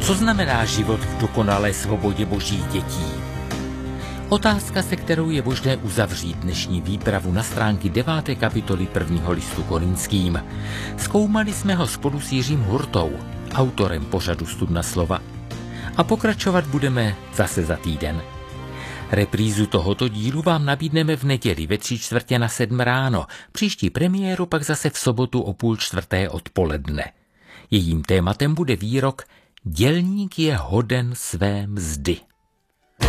Co znamená život v dokonalé svobodě božích dětí? Otázka, se kterou je možné uzavřít dnešní výpravu na stránky 9. kapitoly 1. listu Korinským. Zkoumali jsme ho spolu s Jiřím Hurtou, autorem pořadu Studna slova. A pokračovat budeme zase za týden. Reprízu tohoto dílu vám nabídneme v neděli ve 6:45 ráno, příští premiéru pak zase v sobotu o 3:30 odpoledne. Jejím tématem bude výrok Dělník je hoden své mzdy.